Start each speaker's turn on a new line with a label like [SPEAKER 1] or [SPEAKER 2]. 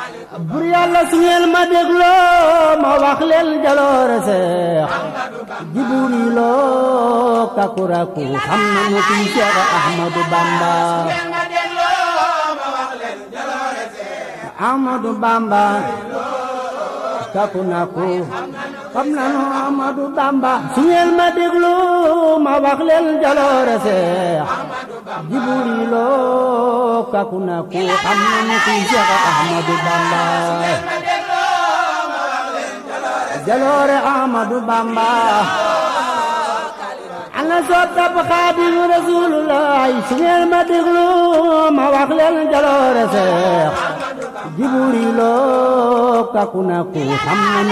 [SPEAKER 1] bur yàlla su ngeen ma dégloo ma wax leen jaloore Seex Jibriiloo kakuraku xam nañu kuy Seex Ahmadu Bamba Ahmadu Bamba kakunaku xam nañu Ahmadu Bamba su ngeen ma dégloo ma wax leen jaloore Seex Jibriiloo kakunaku xam nañu kuy Seex Ahmadu Bamba jaloore Ahmadu Bamba ana soppab Xaadimu Rasuulullaah su ngeen ma déglu ma wax leen jaloore Seex Jibriiloo kakunaku xam nañu